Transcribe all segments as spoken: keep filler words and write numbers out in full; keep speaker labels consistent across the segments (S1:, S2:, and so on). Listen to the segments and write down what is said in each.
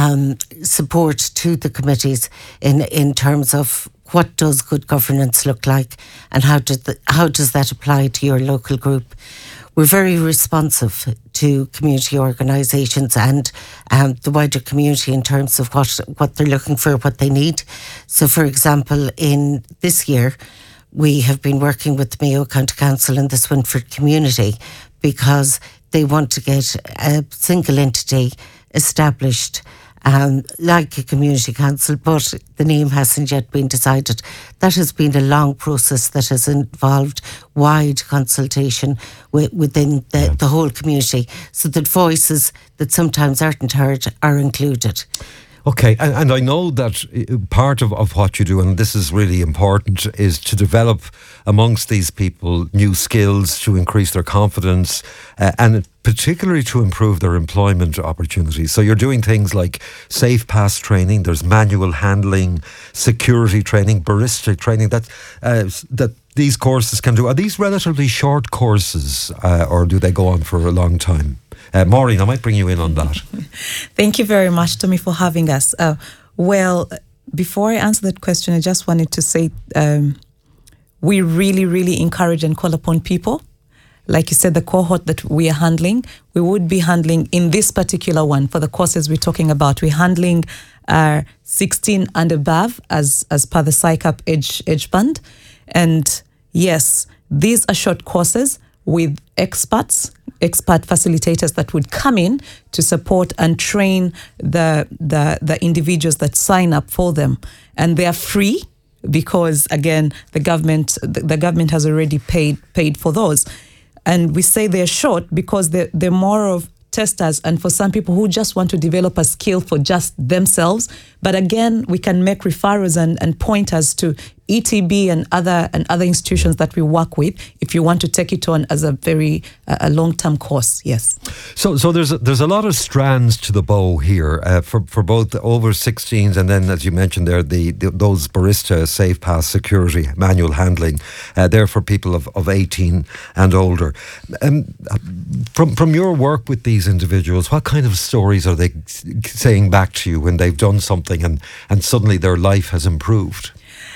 S1: um, support to the committees in, in terms of what does good governance look like and how, does the, how does that apply to your local group. We're very responsive to community organisations and um, the wider community in terms of what, what they're looking for, what they need. So, for example, in this year, we have been working with the Mayo County Council and the Swinford community because they want to get a single entity established Um, like a community council, but the name hasn't yet been decided. That has been a long process that has involved wide consultation wi- within the,
S2: yeah.
S1: the whole community, so that voices that sometimes aren't heard are included.
S2: Okay, and, and I know that part of, of what you do, and this is really important, is to develop amongst these people new skills to increase their confidence uh, and particularly to improve their employment opportunities. So you're doing things like safe pass training, there's manual handling, security training, barista training that uh, that these courses can do. Are these relatively short courses uh, or do they go on for a long time? Uh, Maureen, I might bring you in on that.
S3: Thank you very much, Tommy, for having us. Uh, well, before I answer that question, I just wanted to say um, we really, really encourage and call upon people. Like you said, the cohort that we are handling, we would be handling in this particular one for the courses we're talking about. We're handling uh, sixteen and above as as per the S I C A P age, age band. And yes, these are short courses with experts, expert facilitators that would come in to support and train the the the individuals that sign up for them. And they are free because, again, the government the, the government has already paid paid for those. And we say they're short because they're, they're more of testers and for some people who just want to develop a skill for just themselves. But again, we can make referrals and, and pointers to E T B and other and other institutions that we work with if you want to take it on as a very uh, a long-term course. Yes.
S2: So so there's a, there's a lot of strands to the bow here uh, for for both the over sixteens and then, as you mentioned there, the, the those barista, safe pass, security, manual handling. Uh, they're for people of, of eighteen and older. Um, from from your work with these individuals, what kind of stories are they saying back to you when they've done something and and suddenly their life has improved?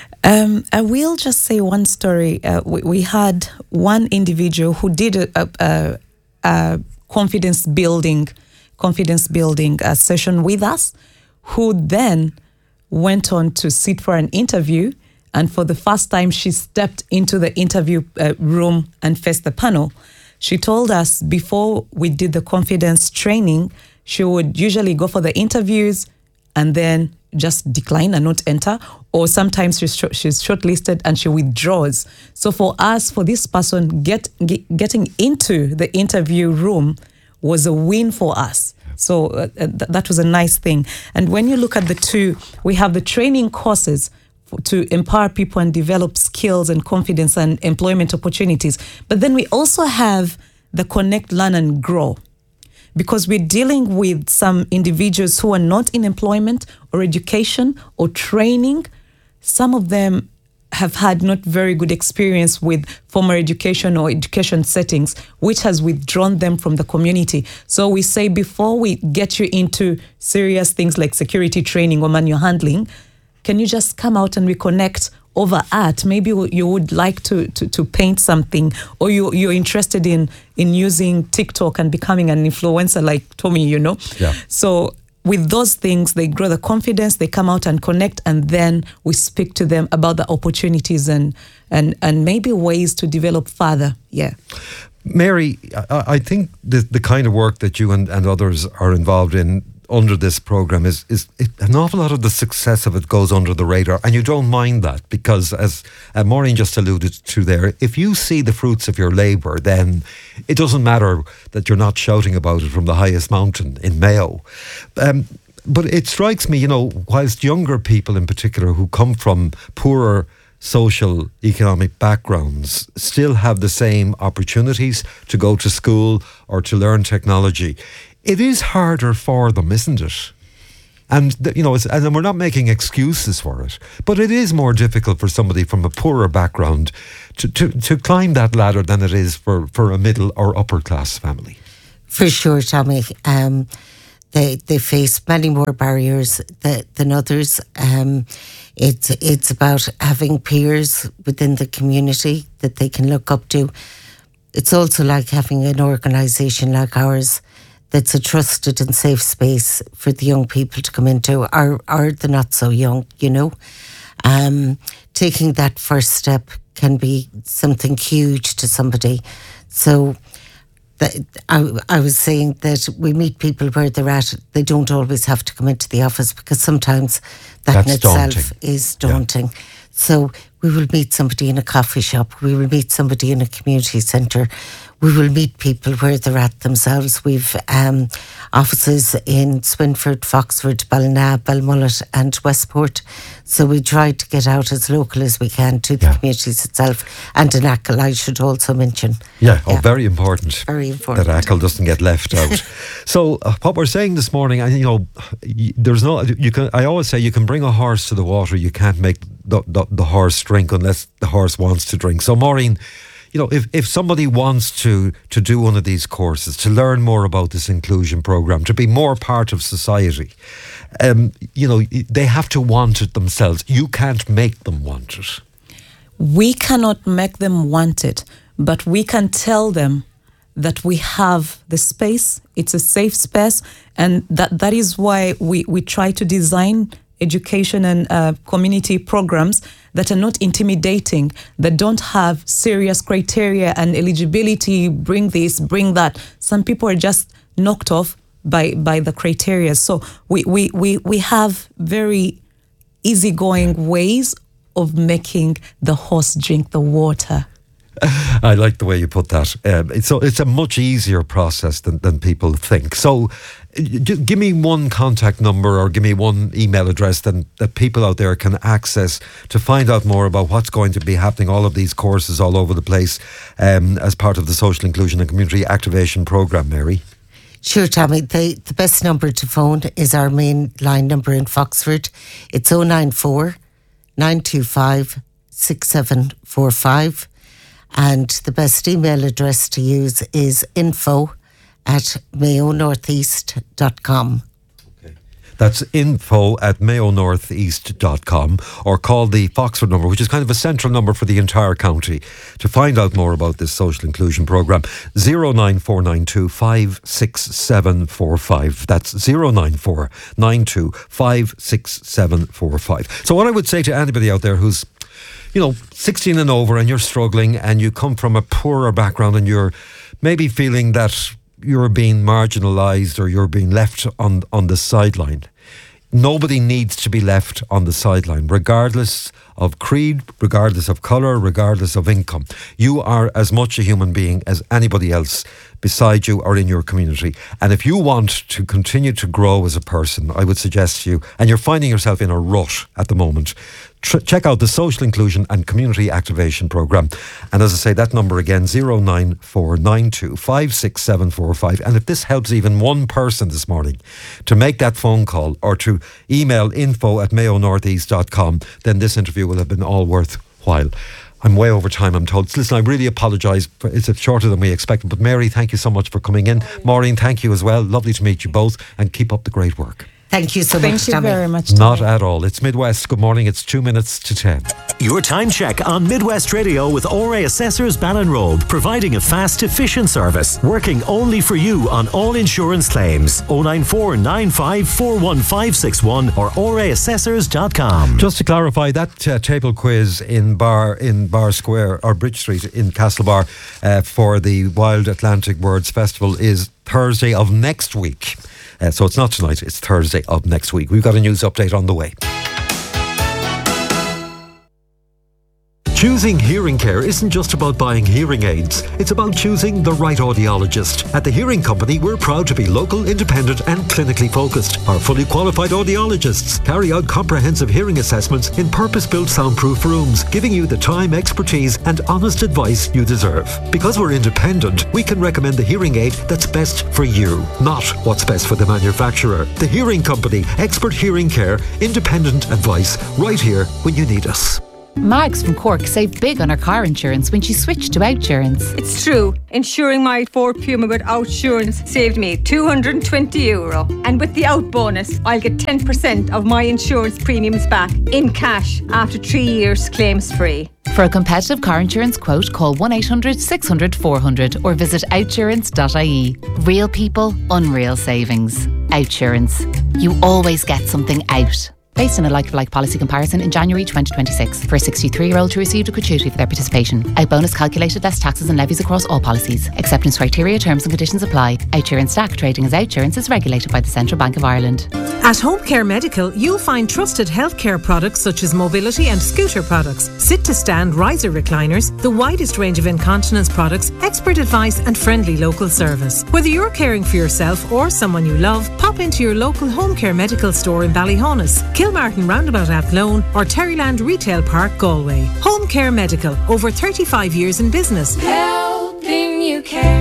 S3: Um, I will just say one story. Uh, we, we had one individual who did a, a, a, a confidence building, confidence building uh, session with us, who then went on to sit for an interview. And for the first time, she stepped into the interview uh, room and faced the panel. She told us before we did the confidence training, she would usually go for the interviews and then just decline and not enter, or sometimes she's, sh- she's shortlisted and she withdraws. So for us, for this person, get, get getting into the interview room was a win for us. So uh, th- that was a nice thing. And when you look at the two, we have the training courses for, to empower people and develop skills and confidence and employment opportunities. But then we also have the Connect, Learn and Grow, because we're dealing with some individuals who are not in employment or education or training. Some of them have had not very good experience with formal education or education settings, which has withdrawn them from the community. So we say, before we get you into serious things like security training or manual handling, can you just come out and reconnect over art? Maybe you would like to, to, to paint something, or you, you're interested in, in using TikTok and becoming an influencer like Tommy, you know?
S2: Yeah.
S3: So with those things, they grow the confidence, they come out and connect, and then we speak to them about the opportunities and and, and maybe ways to develop further. Yeah.
S2: Mary, I, I think the, the kind of work that you and, and others are involved in under this programme is, is it, an awful lot of the success of it goes under the radar, and you don't mind that because, as uh, Maureen just alluded to there, if you see the fruits of your labour, then it doesn't matter that you're not shouting about it from the highest mountain in Mayo. Um, but it strikes me, you know, whilst younger people in particular who come from poorer social economic backgrounds still have the same opportunities to go to school or to learn technology, it is harder for them, isn't it? And, you know, it's, and we're not making excuses for it, but it is more difficult for somebody from a poorer background to, to, to climb that ladder than it is for, for a middle or upper class family.
S1: For sure, Tommy. Um, they they face many more barriers th- than others. Um, it's it's about having peers within the community that they can look up to. It's also like having an organisation like ours that's a trusted and safe space for the young people to come into, or, or the not so young, you know. Um, taking that first step can be something huge to somebody. So that, I, I was saying that we meet people where they're at. They don't always have to come into the office, because sometimes that
S2: That's
S1: in itself
S2: daunting.
S1: is daunting. Yeah. So we will meet somebody in a coffee shop. We will meet somebody in a community centre. We will meet people where they're at themselves. We've um, offices in Swinford, Foxford, Ballina, Belmullet and Westport. So we try to get out as local as we can to the yeah. communities itself. And in Achill, I should also mention.
S2: Yeah, oh, yeah. very important.
S1: Very important.
S2: That Achill doesn't get left out. So uh, what we're saying this morning, and you know, there's no, you can, I always say you can bring a horse to the water, you can't make the, the, the horse drink unless the horse wants to drink. So Maureen, you know, if, if somebody wants to to do one of these courses, to learn more about this inclusion programme, to be more part of society, um, you know, they have to want it themselves. You can't make them want it.
S3: We cannot make them want it, but we can tell them that we have the space, it's a safe space, and that, that is why we, we try to design education and uh, community programs that are not intimidating, that don't have serious criteria and eligibility, bring this, bring that. Some people are just knocked off by, by the criteria. So we, we, we, we have very easygoing ways of making the horse drink the water.
S2: I like the way you put that. Um, it's, so it's a much easier process than, than people think. So just give me one contact number or give me one email address that, that people out there can access to find out more about what's going to be happening, all of these courses all over the place um, as part of the Social Inclusion and Community Activation Programme, Mary.
S1: Sure, Tommy. The, the best number to phone is our main line number in Foxford. It's oh nine four, nine two five, six seven four five. And the best email address to use is info at mayo northeast dot com.
S2: Okay. That's info at mayo northeast dot com, or call the Foxford number, which is kind of a central number for the entire county, to find out more about this social inclusion programme. oh nine four nine two five six seven four five. That's oh nine four nine two five six seven four five. So what I would say to anybody out there who's, you know, sixteen and over and you're struggling and you come from a poorer background and you're maybe feeling that you're being marginalised or you're being left on, on the sideline. Nobody needs to be left on the sideline, regardless of creed, regardless of colour, regardless of income. You are as much a human being as anybody else beside you or in your community. And if you want to continue to grow as a person, I would suggest to you, and you're finding yourself in a rut at the moment, tr- check out the Social Inclusion and Community Activation Programme. And as I say, that number again, oh nine four nine two five six seven four five. And if this helps even one person this morning to make that phone call or to email info at mayo northeast dot com, then this interview will have been all worthwhile. I'm way over time, I'm told. Listen, I really apologise. It's shorter than we expected. But Mary, thank you so much for coming in. Maureen, thank you as well. Lovely to meet you both, and keep up the great work.
S1: Thank you so
S3: Thank
S1: much,
S3: you
S1: Tommy.
S3: very much,
S2: Not
S3: Tommy.
S2: at all. It's Midwest. Good morning. It's two minutes to ten.
S4: Your time check on Midwest Radio with O R A Assessors Ballinrobe, providing a fast, efficient service, working only for you on all insurance claims. oh nine four nine five four one five six one or o r a assessors dot com.
S2: Just to clarify, that uh, table quiz in Bar in Bar Square or Bridge Street in Castlebar uh, for the Wild Atlantic Words Festival is Thursday of next week. Uh, so it's not tonight, it's Thursday of next week. We've got a news update on the way. Choosing hearing care isn't just about buying hearing aids. It's about choosing the right audiologist. At the Hearing Company, we're proud to be local, independent and clinically focused. Our fully qualified audiologists carry out comprehensive hearing assessments in purpose-built soundproof rooms, giving you the time, expertise and honest advice you deserve. Because we're independent, we can recommend the hearing aid that's best for you, not what's best for the manufacturer. The Hearing Company, expert hearing care, independent advice, right here when you need us.
S5: Mags from Cork saved big on her car insurance when she switched to Outsurance.
S6: It's true. Insuring my Ford Puma with Outsurance saved me two hundred twenty euro. And with the Out bonus, I'll get ten percent of my insurance premiums back in cash after three years claims free.
S5: For a competitive car insurance quote, call one eight hundred six hundred four hundred or visit outsurance dot I E. Real people, unreal savings. Outsurance. You always get something out. Based on a like-for-like policy comparison in January twenty twenty-six. For a sixty-three-year-old who received a gratuity for their participation. Out bonus calculated less taxes and levies across all policies. Acceptance criteria, terms and conditions apply. Outsurance Stack trading as Outsurance is regulated by the Central Bank of Ireland.
S7: At Home Care Medical, you'll find trusted healthcare products such as mobility and scooter products, sit-to-stand riser recliners, the widest range of incontinence products, expert advice and friendly local service. Whether you're caring for yourself or someone you love, pop into your local Home Care Medical store in Ballyhonus, Kilmartin Roundabout Athlone or Terryland Retail Park, Galway. Home Care Medical, over thirty-five years in business.
S8: Helping you care.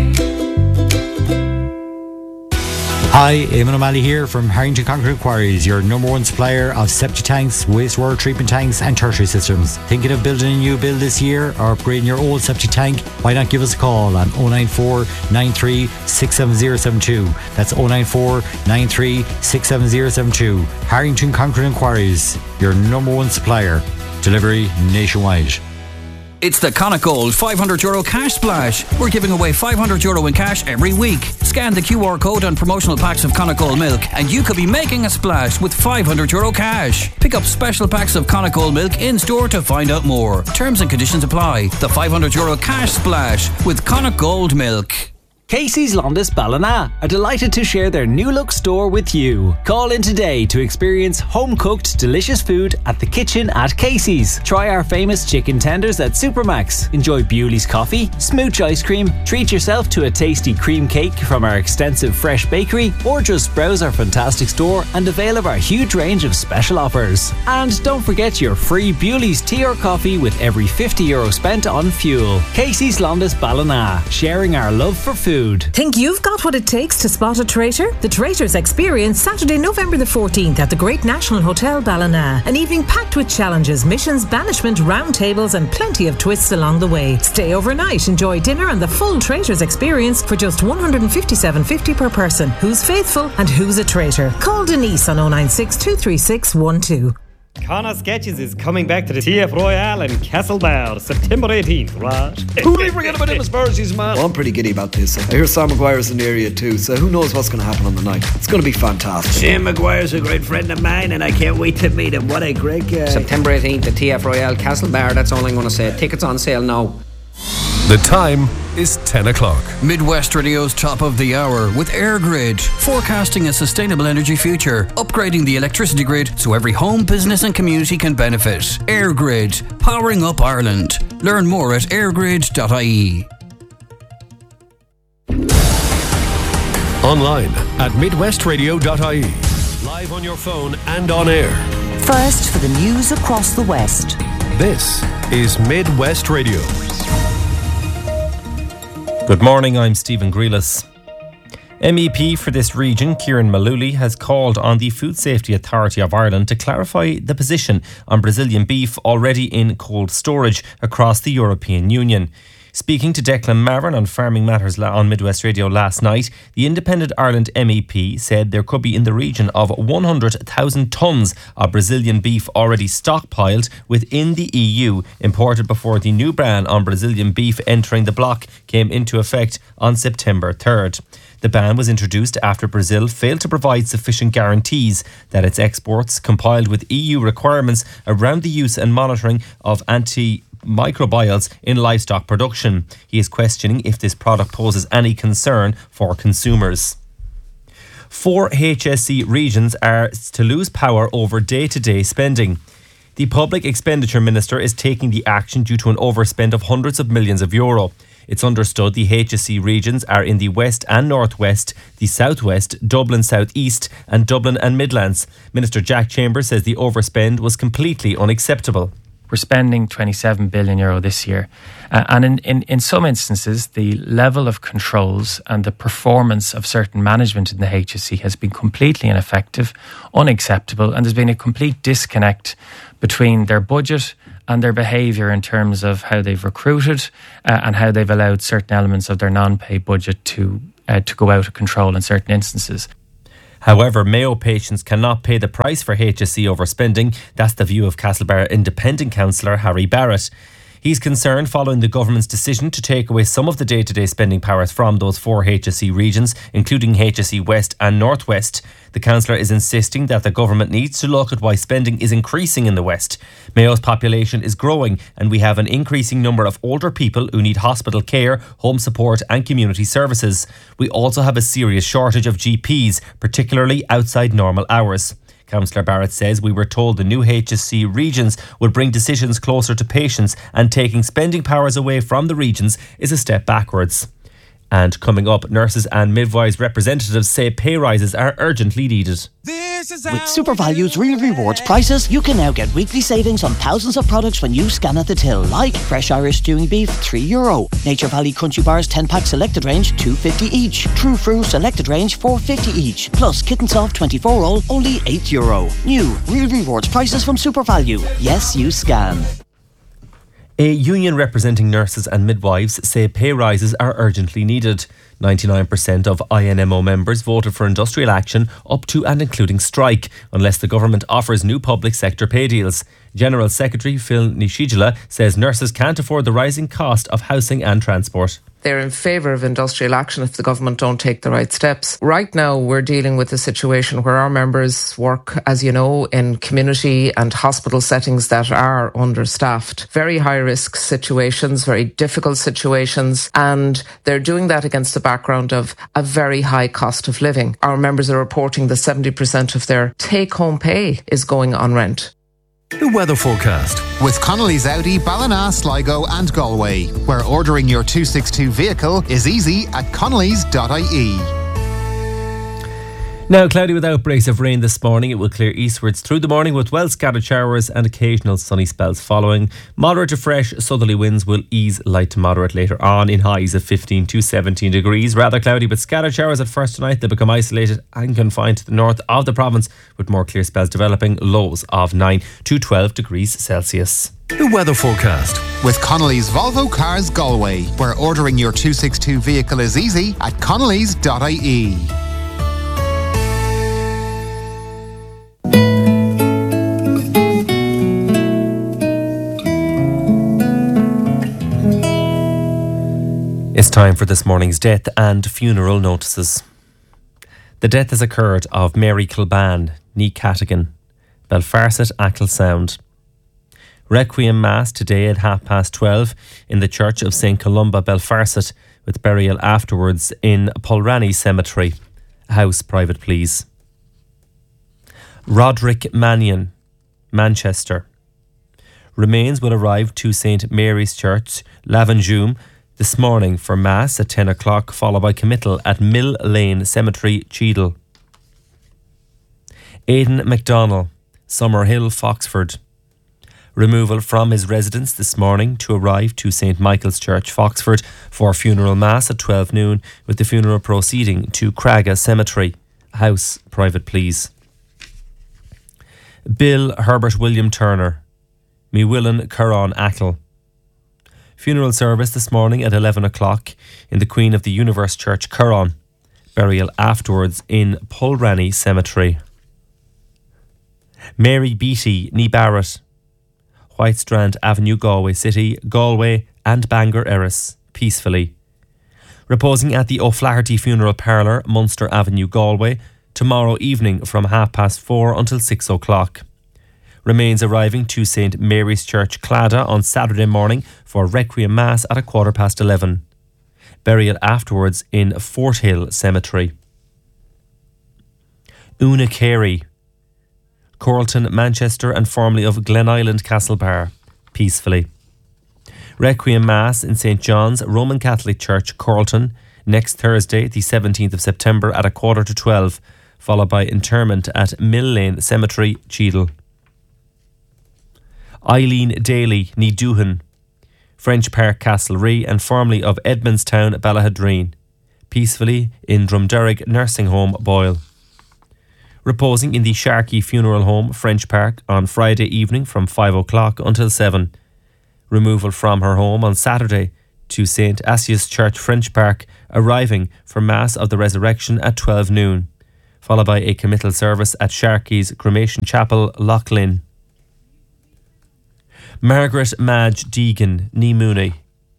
S9: Hi, Eamon O'Malley here from Harrington Concrete Quarries, your number one supplier of septic tanks, wastewater treatment tanks and tertiary systems. Thinking of building a new build this year or upgrading your old septic tank? Why not give us a call on oh nine four, nine three, six seven zero seven two. That's oh nine four, nine three, six seven zero seven two. Harrington Concrete and Quarries, your number one supplier. Delivery nationwide.
S10: It's the Connacht Gold five hundred euro cash splash. We're giving away five hundred euro in cash every week. Scan the Q R code on promotional packs of Connacht Gold milk and you could be making a splash with five hundred euro cash. Pick up special packs of Connacht Gold milk in store to find out more. Terms and conditions apply. The five hundred euro cash splash with Connacht Gold milk.
S11: Casey's Londis Ballina are delighted to share their new look store with you. Call in today to experience home-cooked delicious food at the kitchen at Casey's. Try our famous chicken tenders at Supermax. Enjoy Bewley's coffee, smooch ice cream, treat yourself to a tasty cream cake from our extensive fresh bakery, or just browse our fantastic store and avail of our huge range of special offers. And don't forget your free Bewley's tea or coffee with every fifty euro spent on fuel. Casey's Londis Ballina, sharing our love for food.
S7: Think you've got what it takes to spot a traitor? The Traitors Experience, Saturday, November the fourteenth at the Great National Hotel Ballina. An evening packed with challenges, missions, banishment, round tables and plenty of twists along the way. Stay overnight, enjoy dinner and the full Traitors Experience for just one hundred fifty-seven fifty per person. Who's faithful and who's a traitor? Call Denise on oh nine six, two three six one two.
S12: Connor Sketches is coming back to the T F Royale in Castlebar, September eighteenth, right?
S13: Who do you forget about him as Sparsies, man? Well, I'm pretty giddy about this. I hear Sam Maguire's in the area too, so who knows what's going to happen on the night. It's going to be fantastic.
S14: Sam Maguire's a great friend of mine and I can't wait to meet him. What a great guy.
S15: September eighteenth at T F Royale, Castlebar, that's all I'm going to say. Tickets on sale now.
S16: The time is ten o'clock.
S10: Midwest Radio's top of the hour with AirGrid, forecasting a sustainable energy future, upgrading the electricity grid so every home, business and community can benefit. AirGrid, powering up Ireland. Learn more at airgrid dot I E.
S16: Online at midwest radio dot I E. Live on your phone and on air.
S17: First for the news across the West.
S16: This is Midwest Radio.
S18: Good morning, I'm Stephen Grealis. M E P for this region, Kieran Malooly, has called on the Food Safety Authority of Ireland to clarify the position on Brazilian beef already in cold storage across the European Union. Speaking to Declan Marron on Farming Matters on Midwest Radio last night, the Independent Ireland M E P said there could be in the region of one hundred thousand tonnes of Brazilian beef already stockpiled within the E U, imported before the new ban on Brazilian beef entering the bloc came into effect on September third. The ban was introduced after Brazil failed to provide sufficient guarantees that its exports complied with E U requirements around the use and monitoring of anti microbials in livestock production. He is questioning if this product poses any concern for consumers. Four H S E regions are to lose power over day-to-day spending. The Public Expenditure Minister is taking the action due to an overspend of hundreds of millions of euro. It's understood the H S E regions are in the West and Northwest, the Southwest, Dublin South East and Dublin and Midlands. Minister Jack Chambers says the overspend was completely unacceptable.
S19: We're spending twenty-seven billion euro this year. Uh, and in, in, in some instances, the level of controls and the performance of certain management in the H S E has been completely ineffective, unacceptable, and there's been a complete disconnect between their budget and their behaviour in terms of how they've recruited uh, and how they've allowed certain elements of their non-pay budget to uh, to go out of control in certain instances.
S18: However, Mayo patients cannot pay the price for H S E overspending. That's the view of Castlebar Independent Councillor Harry Barrett. He's concerned following the government's decision to take away some of the day-to-day spending powers from those four H S E regions, including H S E West and North West. The councillor is insisting that the government needs to look at why spending is increasing in the West. Mayo's population is growing and we have an increasing number of older people who need hospital care, home support and community services. We also have a serious shortage of G Ps, particularly outside normal hours. Councillor Barrett says we were told the new H S E regions would bring decisions closer to patients, and taking spending powers away from the regions is a step backwards. And coming up, nurses and midwives representatives say pay rises are urgently needed.
S20: With SuperValue's Real Rewards prices, you can now get weekly savings on thousands of products when you scan at the till, like fresh Irish stewing beef, three euro. Nature Valley Crunchy Bars ten pack selected range, two fifty each. True Fruit selected range, four fifty each. Plus Kitten Soft twenty-four roll, only eight euro. New Real Rewards prices from SuperValue. Yes, you scan.
S18: A union representing nurses and midwives say pay rises are urgently needed. ninety-nine percent of I N M O members voted for industrial action up to and including strike, unless the government offers new public sector pay deals. General Secretary Phil Nishijala says nurses can't afford the rising cost of housing and transport.
S21: They're in favour of industrial action if the government don't take the right steps. Right now, we're dealing with a situation where our members work, as you know, in community and hospital settings that are understaffed. Very high-risk situations, very difficult situations, and they're doing that against the background of a very high cost of living. Our members are reporting that seventy percent of their take-home pay is going on rent.
S16: The weather forecast
S22: with Connolly's Audi, Ballina, Sligo and Galway, where ordering your two sixty-two vehicle is easy at connellys dot I E.
S18: Now cloudy with outbreaks of rain this morning. It will clear eastwards through the morning with well scattered showers and occasional sunny spells following. Moderate to fresh southerly winds will ease light to moderate later on in highs of fifteen to seventeen degrees. Rather cloudy but scattered showers at first tonight. They become isolated and confined to the north of the province with more clear spells developing. Lows of nine to twelve degrees Celsius.
S16: The weather forecast
S22: with Connolly's Volvo Cars Galway, where ordering your two sixty-two vehicle is easy at connellys dot I E.
S18: It's time for this morning's death and funeral notices. The death has occurred of Mary Kilban, ní Catagan, Belfarset, Achill Sound. Requiem Mass today at half past twelve in the Church of Saint Columba, Belfarset, with burial afterwards in Polrani Cemetery. House private, please. Roderick Mannion, Manchester. Remains will arrive to Saint Mary's Church, Lavenjume, this morning for Mass at ten o'clock, followed by committal at Mill Lane Cemetery, Cheadle. Aidan MacDonnell, Summerhill, Foxford. Removal from his residence this morning to arrive to Saint Michael's Church, Foxford, for funeral Mass at twelve noon, with the funeral proceeding to Craga Cemetery. House private, please. Bill Herbert William Turner, Mewillan, Curran, Achill. Funeral service this morning at eleven o'clock in the Queen of the Universe Church, Curran. Burial afterwards in Polrani Cemetery. Mary Beattie, ní Barrett, Whitestrand Avenue, Galway City, Galway and Bangor Erris, peacefully. Reposing at the O'Flaherty Funeral Parlour, Munster Avenue, Galway, tomorrow evening from half past four until six o'clock. Remains arriving to Saint Mary's Church, Claddagh, on Saturday morning for Requiem Mass at a quarter past eleven. Burial afterwards in Forthill Cemetery. Una Carey, Coralton, Manchester and formerly of Glen Island, Castlebar, peacefully. Requiem Mass in Saint John's Roman Catholic Church, Coralton, next Thursday, the seventeenth of September at a quarter to twelve, followed by interment at Mill Lane Cemetery, Cheadle. Eileen Daly, ní Dúhan, French Park, Castlerea, and formerly of Edmondstown, Ballahadreen, peacefully in Drumderrig Nursing Home, Boyle. Reposing in the Sharkey Funeral Home, French Park, on Friday evening from five o'clock until seven. Removal from her home on Saturday to Saint Asius Church, French Park, arriving for Mass of the Resurrection at twelve noon, followed by a committal service at Sharkey's Cremation Chapel, Loughlin. Margaret Madge Deegan, ní Mooney,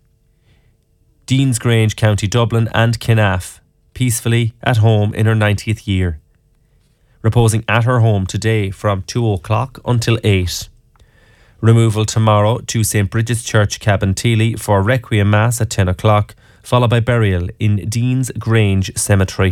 S18: Deans Grange, County Dublin, and Kinnaff, peacefully at home in her ninetieth year. Reposing at her home today from two o'clock until eight. Removal tomorrow to Saint Bridget's Church, Cabinteely, for Requiem Mass at ten o'clock, followed by burial in Deans Grange Cemetery.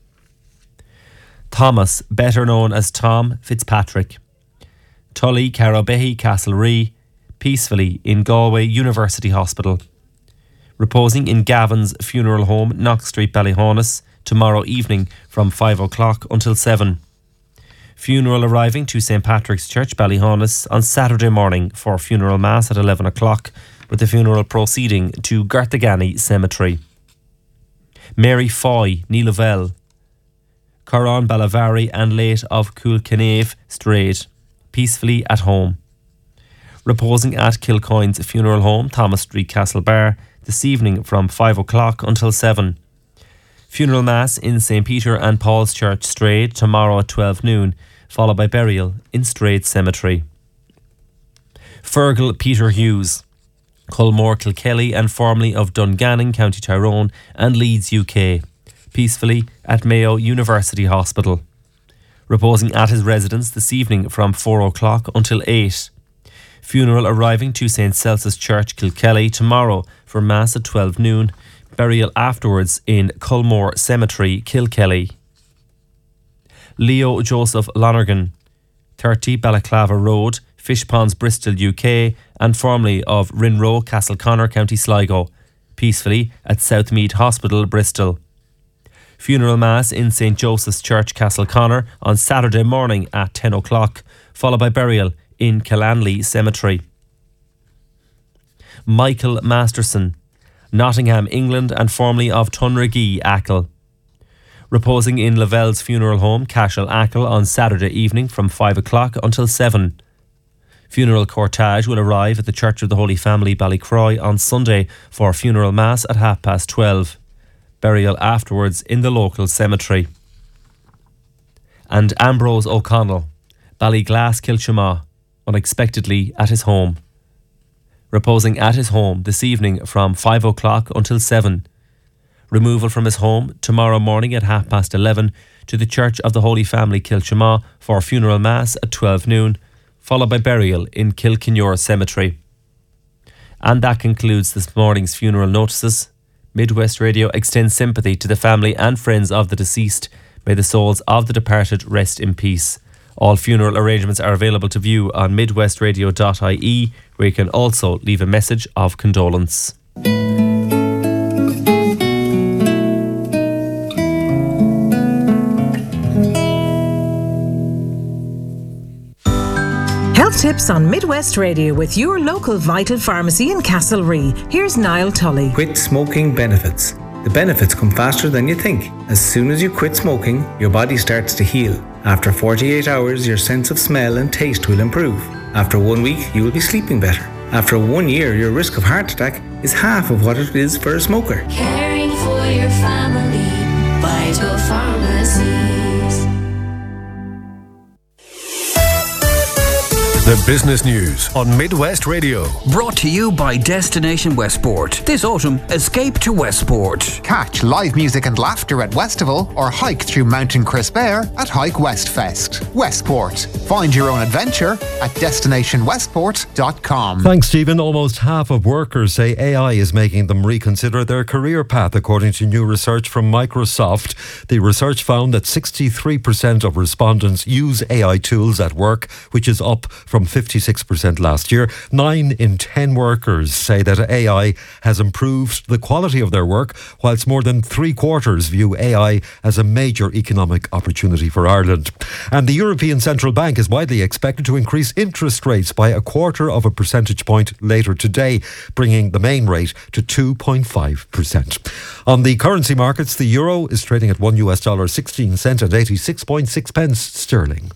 S18: Thomas, better known as Tom Fitzpatrick, Tully, Carrowbehy, Castlerea, peacefully in Galway University Hospital. Reposing in Gavin's Funeral Home, Knox Street, Ballyhonus, tomorrow evening from five o'clock until seven. Funeral arriving to Saint Patrick's Church, Ballyhonus, on Saturday morning for funeral mass at eleven o'clock, with the funeral proceeding to Gartagany Cemetery. Mary Foy, ní Lavelle, Coran Ballavari and late of Coolcanave, Straight, peacefully at home. Reposing at Kilcoyne's Funeral Home, Thomas Street, Castlebar, this evening from five o'clock until seven. Funeral Mass in Saint Peter and Paul's Church, Straight, tomorrow at twelve noon, followed by burial in Straight Cemetery. Fergal Peter Hughes, Culmore, Kilkelly, and formerly of Dungannon, County Tyrone, and Leeds, U K, peacefully at Mayo University Hospital. Reposing at his residence this evening from four o'clock until eight. Funeral arriving to Saint Celsus Church, Kilkelly, tomorrow for Mass at twelve noon. Burial afterwards in Culmore Cemetery, Kilkelly. Leo Joseph Lonergan, thirty Balaclava Road, Fishponds, Bristol, U K, and formerly of Rinroe, Castleconnor, County Sligo, peacefully at Southmead Hospital, Bristol. Funeral Mass in Saint Joseph's Church, Castleconnor, on Saturday morning at ten o'clock, followed by burial in Killanley Cemetery. Michael Masterson, Nottingham, England, and formerly of Tunragee, Achill. Reposing in Lavelle's Funeral Home, Cashel, Achill, on Saturday evening from five o'clock until seven. Funeral cortege will arrive at the Church of the Holy Family, Ballycroy, on Sunday for funeral mass at half past twelve. Burial afterwards in the local cemetery. And Ambrose O'Connell, Ballyglass, Kilchama, unexpectedly at his home. Reposing at his home this evening from five o'clock until seven. Removal from his home tomorrow morning at half past eleven to the Church of the Holy Family, Kilchama, for funeral mass at twelve noon, followed by burial in Kilkenure Cemetery. And that concludes this morning's funeral notices. Midwest Radio extends sympathy to the family and friends of the deceased. May the souls of the departed rest in peace. All funeral arrangements are available to view on midwest radio dot I E, where you can also leave a message of condolence.
S7: Health tips on Midwest Radio with your local Vital Pharmacy in Castlerea. Here's Niall Tully.
S1: Quit smoking benefits. The benefits come faster than you think. As soon as you quit smoking, your body starts to heal. After forty-eight hours, your sense of smell and taste will improve. After one week, you will be sleeping better. After one year, your risk of heart attack is half of what it is for a smoker.
S8: Caring for your family, Vital Pharmacies.
S16: The business news on Midwest Radio.
S10: Brought to you by Destination Westport. This autumn, escape to Westport.
S22: Catch live music and laughter at Westival or hike through Mountain Crisp Air at Hike West Fest. Westport. Find your own adventure at destination westport dot com.
S2: Thanks, Stephen. Almost half of workers say A I is making them reconsider their career path, according to new research from Microsoft. The research found that sixty-three percent of respondents use A I tools at work, which is up from from fifty-six percent last year. Nine in ten workers say that A I has improved the quality of their work, whilst more than three quarters view A I as a major economic opportunity for Ireland. And the European Central Bank is widely expected to increase interest rates by a quarter of a percentage point later today, bringing the main rate to two point five percent. On the currency markets, the euro is trading at one US dollar sixteen cent and eighty-six point six pence sterling.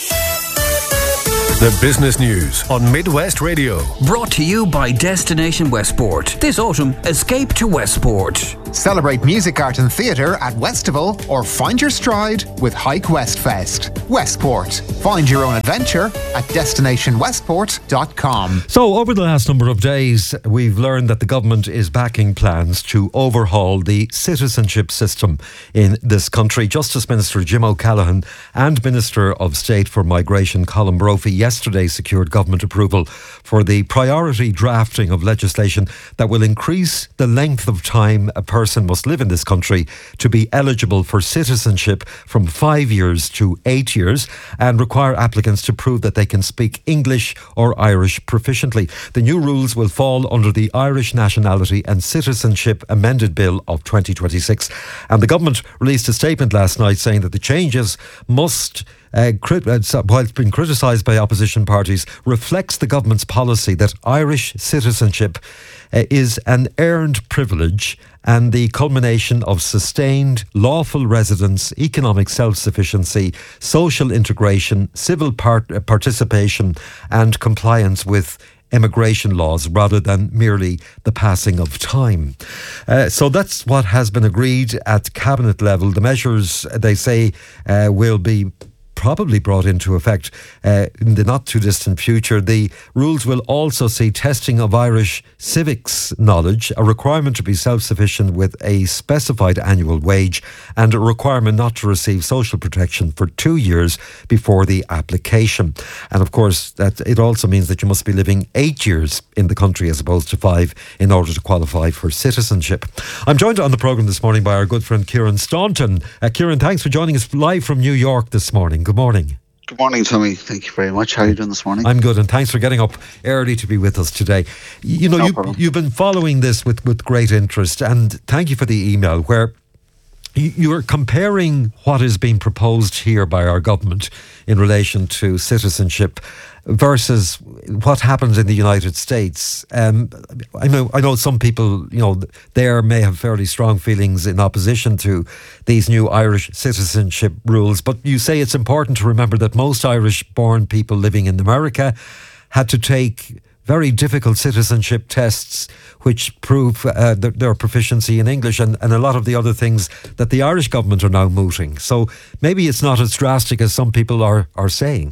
S16: The business news on Midwest Radio.
S10: Brought to you by Destination Westport. This autumn, escape to Westport.
S22: Celebrate music, art and theatre at Westival or find your stride with Hike West Fest. Westport. Find your own adventure at destination westport dot com.
S2: So over the last number of days, we've learned that the government is backing plans to overhaul the citizenship system in this country. Justice Minister Jim O'Callaghan and Minister of State for Migration Colin Brophy yesterday secured government approval for the priority drafting of legislation that will increase the length of time a person must live in this country to be eligible for citizenship from five years to eight years and require applicants to prove that they can speak English or Irish proficiently. The new rules will fall under the Irish Nationality and Citizenship Amended Bill of twenty twenty-six. And the government released a statement last night saying that the changes must Uh, crit- uh, while it's been criticised by opposition parties, reflects the government's policy that Irish citizenship uh, is an earned privilege and the culmination of sustained lawful residence, economic self-sufficiency, social integration, civil part- uh, participation and compliance with immigration laws rather than merely the passing of time. Uh, so that's what has been agreed at cabinet level. The measures, they say, uh, will be probably brought into effect uh, in the not too distant future. The rules will also see testing of Irish civics knowledge, a requirement to be self-sufficient with a specified annual wage, and a requirement not to receive social protection for two years before the application. And of course, that it also means that you must be living eight years in the country as opposed to five in order to qualify for citizenship. I'm joined on the programme this morning by our good friend Kieran Staunton. Uh, Kieran, thanks for joining us live from New York this morning. Good morning.
S3: Good morning, Tommy. Thank you very much. How are you doing this morning?
S2: I'm good, and thanks for getting up early to be with us today. You know,
S3: No
S2: you,
S3: problem.
S2: you've been following this with, with great interest, and thank you for the email where you- you're comparing what is being proposed here by our government in relation to citizenship versus what happens in the United States. Um, I know, I know some people, you know, there may have fairly strong feelings in opposition to these new Irish citizenship rules, but you say it's important to remember that most Irish-born people living in America had to take very difficult citizenship tests which prove uh, their, their proficiency in English and, and a lot of the other things that the Irish government are now mooting. So maybe it's not as drastic as some people are, are saying.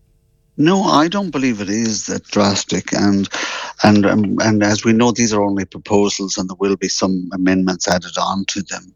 S3: No, I don't believe it is that drastic, and and um, and as we know, these are only proposals, and there will be some amendments added on to them.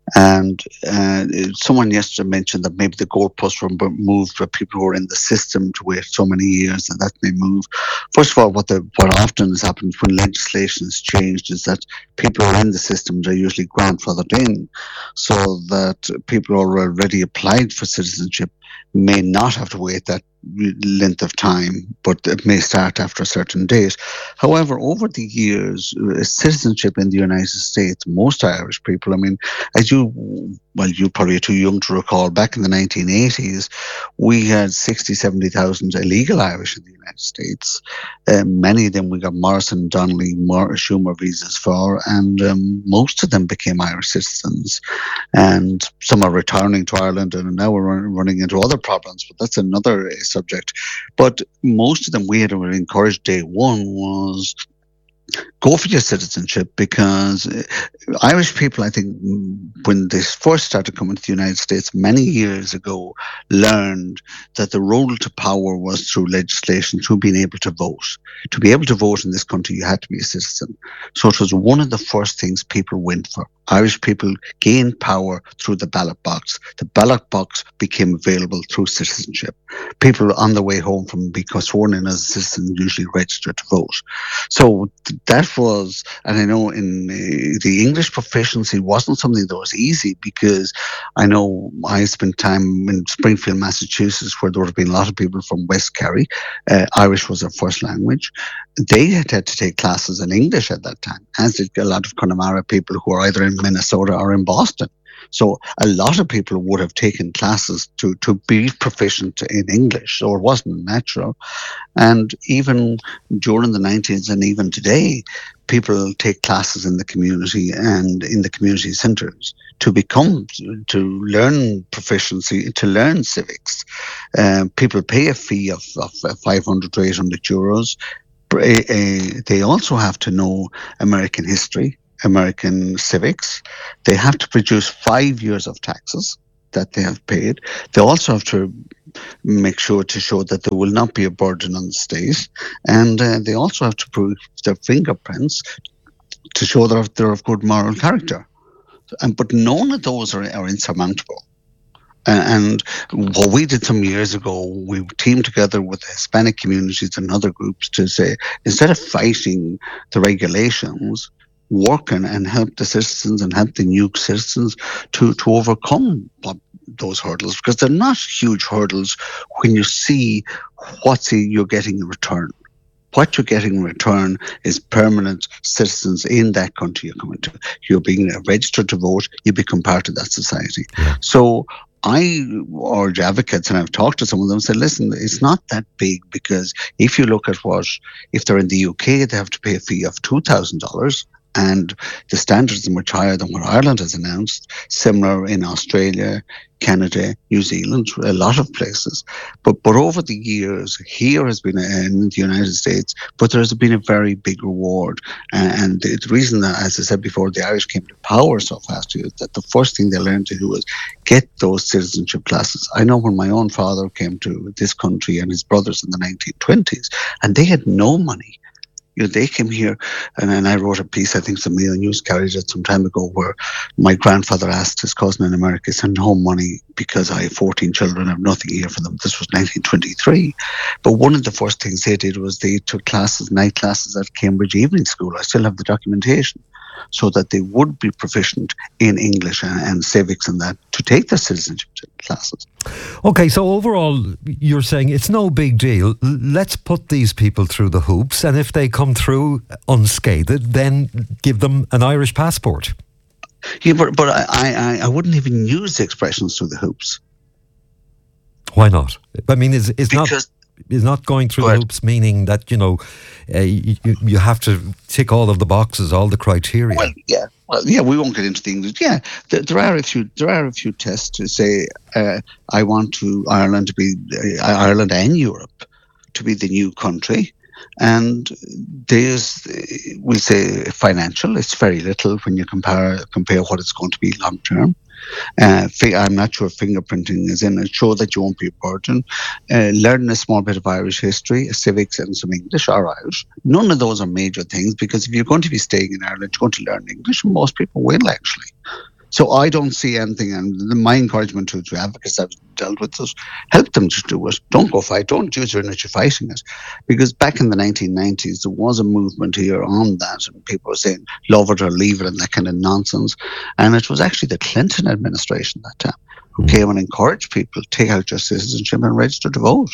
S3: And uh, someone yesterday mentioned that maybe the goalposts were moved for people who are in the system to wait so many years, and that may move. First of all, what the what often has happened when legislation is changed is that people who are in the system are usually grandfathered in, so that people who are already applied for citizenship may not have to wait that length of time, but it may start after a certain date. However, over the years, uh, citizenship in the United States, most Irish people, I mean, as you, well, you probably are too young to recall, back in the nineteen eighties, we had sixty, seventy thousand illegal Irish in the United States. Uh, many of them we got Morrison, Donnelly, Mar- Schumer visas for, and um, most of them became Irish citizens. And some are returning to Ireland, and now we're run- running into other problems, but that's another uh, subject. But most of them we had encouraged day one was go for your citizenship, because Irish people, I think, when they first started coming to the United States many years ago, learned that the road to power was through legislation, through being able to vote. To be able to vote in this country, you had to be a citizen. So it was one of the first things people went for. Irish people gained power through the ballot box. The ballot box became available through citizenship. People on the way home from being sworn in as a citizen usually registered to vote. So that was, and I know in uh, the English proficiency wasn't something that was easy, because I know I spent time in Springfield, Massachusetts, where there would have been a lot of people from West Kerry. Uh, Irish was their first language. They had had to take classes in English at that time, as did a lot of Connemara people who are either in Minnesota or in Boston. So a lot of people would have taken classes to, to be proficient in English, so it wasn't natural. And even during the nineties and even today, people take classes in the community and in the community centres to become, to learn proficiency, to learn civics. Uh, people pay a fee of, of five hundred to eight hundred euros. Uh, they also have to know American history, American civics. They have to produce five years of taxes that they have paid. They also have to make sure to show that there will not be a burden on the state. And uh, they also have to prove their fingerprints to show that they're of good moral character. And, but none of those are, are insurmountable. And what we did some years ago, we teamed together with the Hispanic communities and other groups to say, instead of fighting the regulations, work and, and help the citizens and help the new citizens to, to overcome what, those hurdles, because they're not huge hurdles when you see what you're getting in return. What you're getting in return is permanent citizens in that country you're coming to. You're being registered to vote, you become part of that society. Yeah. So I urge advocates, and I've talked to some of them, said, listen, it's not that big, because if you look at what, if they're in the U K, they have to pay a fee of two thousand dollars. And the standards are much higher than what Ireland has announced. Similar in Australia, Canada, New Zealand, a lot of places. But but over the years, here has been, a, in the United States, but there has been a very big reward. And the reason that, as I said before, the Irish came to power so fast is that the first thing they learned to do was get those citizenship classes. I know when my own father came to this country and his brothers in the nineteen twenties, and they had no money. You know, they came here, and then I wrote a piece, I think the Mail News carried it some time ago, where my grandfather asked his cousin in America, send home money because I have fourteen children, I have nothing here for them. This was nineteen twenty-three. But one of the first things they did was they took classes, night classes at Cambridge Evening School. I still have the documentation, so that they would be proficient in English and, and civics and that to take their citizenship classes.
S2: Okay, so overall, you're saying it's no big deal. Let's put these people through the hoops, and if they come through unscathed, then give them an Irish passport.
S3: Yeah, but, but I, I, I wouldn't even use the expressions through the hoops.
S2: Why not? I mean, it's, it's
S3: because
S2: not... is not going through the hoops, meaning that, you know, uh, you, you have to tick all of the boxes, all the criteria.
S3: Well, yeah, well, yeah, we won't get into the English. Yeah, there, there are a few, there are a few tests to say, uh, I want to Ireland to be uh, Ireland and Europe to be the new country, and there's, we say, financial. It's very little when you compare compare what it's going to be long term. Uh, I'm not sure fingerprinting is in it. Show that you won't be a burden. Uh, learn a small bit of Irish history, civics, and some English or Irish. None of those are major things, because if you're going to be staying in Ireland, you're going to learn English, and most people will actually. So I don't see anything, and my encouragement to, to advocates I've dealt with is help them to do it. Don't go fight. Don't use your energy fighting it. Because back in the nineteen nineties, there was a movement here on that, and people were saying, love it or leave it, and that kind of nonsense. And it was actually the Clinton administration that time who mm. came and encouraged people to take out your citizenship and register to vote.